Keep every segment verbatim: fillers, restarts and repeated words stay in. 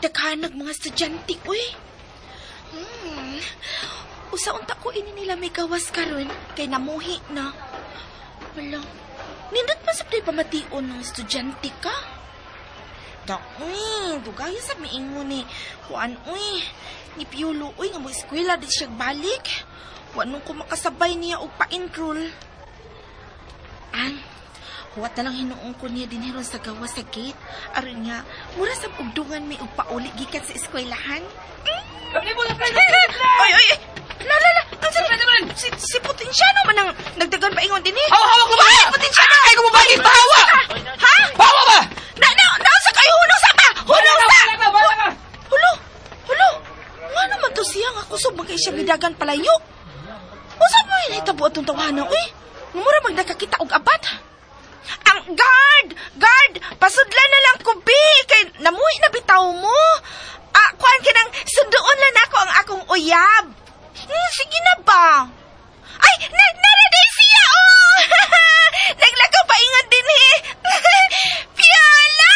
daghanag mga estudyante, uy. Hmm. Usa unta ko ini nila may gawas karon kay namuhi na. Wala. Nindot pa sa pamation ng estudyante ka. Da, uy, dugay sa miingon ni Juan, uy. Ni Piolo, uy, nga mo eskwela di siya balik. Wanong ko makasabay niya og pa-enroll. Ang, huwat na lang hinuong ko niya din heron sa gawa sa gate. Aron nga, mura sa pugdungan may og pauli gikan sa eskwelahan. Kapli mo, kapli! Ay, ay, ay! La, la, la! Ang si, si, si Potensyano man ang nagdagan pa ingon din eh. Hawak-hawak mo ba? Ay, Potensyano! Ay, kung mabagi, bahawa! Ha? Bahawa ba? Na, na, nasa kayo, hunong sa ba? Hunong sa! Hulo, hulo. Nga naman to siya nga kusog magkay siya midagan palayo. Usa mo yun hitabo atong tawanan, uy. Mumura magdakakita og abad. Ang guard! Guard! Pasudlan na lang kubi kay namuhi na bitaw mo. Ah, kuan ka nang sunduon lang ako ang akong uyab. Hmm, sige na ba? Ay, na, naraday siya, oh! Naglakaw pa ingat din eh. Piala!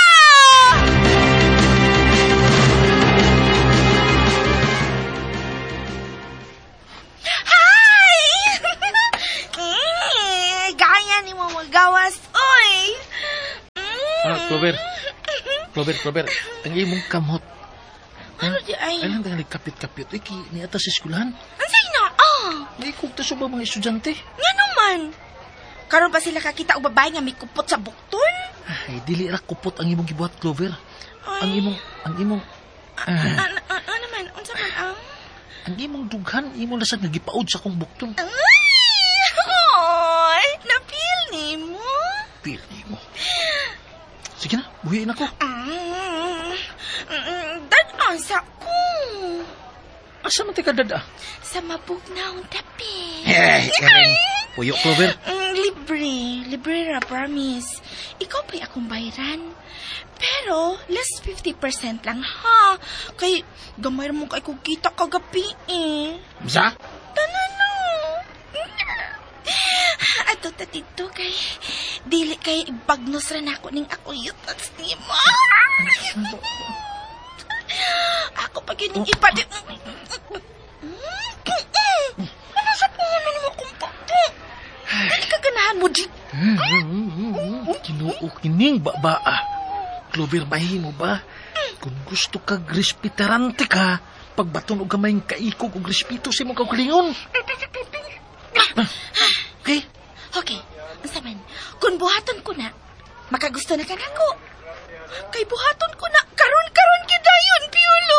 Hi! mm, gaya ni mo magawas, oy! Mm. Ah, Clover. Clover, Clover. Ang imong kamot. Ano di ay? Kailan ka nagkapit-kapit? Iki, ni ata sa eskulahan. Ang say na, ah! May kugtas ba mga estudyante? Nga naman. Karon pa sila kakita og babae nga may kupot sa bukton? Ay, dili ra kupot ang imong gibuhat, Clover. Ay. Ang imong, ang imong, Ah, ano ah, ah, naman? Unsa man ang? ang imong dughan, imong lasag nagipaod sa kong bukton. Ay! Ay! Napil ni mo? Pili mo. Sige na, buhiin ako. Mm, mm, Dad-an sa ko. Asa man tika dada? Sa mabugnaong tabi. Eh, karing puyo, Clover. Mm, libre. Libre ra, promise. Ikaw pa'y akong bayaran. Pero, less fifty percent lang, ha? Kay, gamay mo kay kung kita kagabi, eh. Sa? Tanan na. Ato ta dito kay, dili kay bagnos ra nako ning ako yutas ni mo. Ako pag yun yung ipa... Ano sa puno ni mo kumpakto? Dali ka ganahan mo, Jeep. Kinuo kining babaa. Clover, mahimo ba? Kung gusto ka respetarante ka, pagbaton o gamayng kaikog o respeto sa imong kaugalingon. Okay? Okay, unsa man, kung buhaton ko na, makagusto na ka nako. Kay buhaton ko na, karon-karon gidayon, Piolo.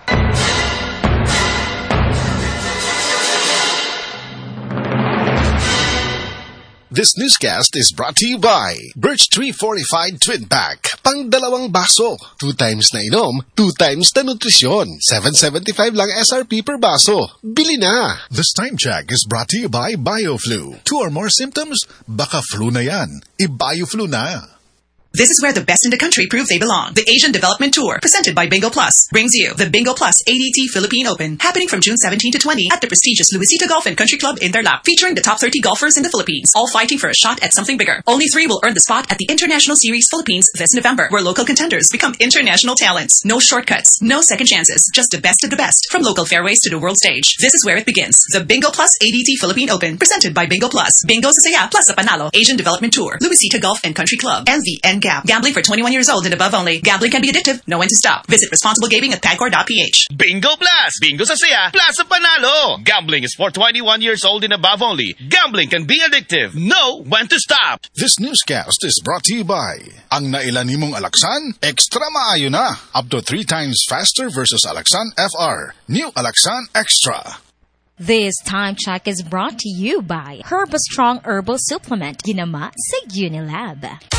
This newscast is brought to you by Birch Tree Fortified Twin Pack. Pang dalawang baso. Two times na inom, two times na nutrisyon. seven seventy-five lang S R P per baso. Bili na! This time check is brought to you by BioFlu. Two or more symptoms? Baka flu na yan. I-BioFlu na. This is where the best in the country prove they belong. The Asian Development Tour, presented by Bingo Plus, brings you the Bingo Plus A D T Philippine Open, happening from June seventeenth to twentieth at the prestigious Luisita Golf and Country Club in their lap, featuring the top thirty golfers in the Philippines, all fighting for a shot at something bigger. Only three will earn the spot at the International Series Philippines this November, where local contenders become international talents. No shortcuts, no second chances, just the best of the best, from local fairways to the world stage. This is where it begins. The Bingo Plus A D T Philippine Open, presented by Bingo Plus. Bingo sa saya, plus sa panalo. Asian Development Tour, Luisita Golf and Country Club, and the N G A P. Gambling for twenty-one years old and above only. Gambling can be addictive. Know when to stop. Visit responsible gaming at pagcor dot p h. Bingo Plus! Bingo sa saya, plus sa panalo! Gambling is for twenty-one years old and above only. Gambling can be addictive. Know when to stop. This newscast is brought to you by ang nailan nimong Alaksan, extra maayo na. Up to three times faster versus Alaksan F R. New Alaksan Extra. This time check is brought to you by Herbastrong Herbal Supplement. Ginama sa Unilab.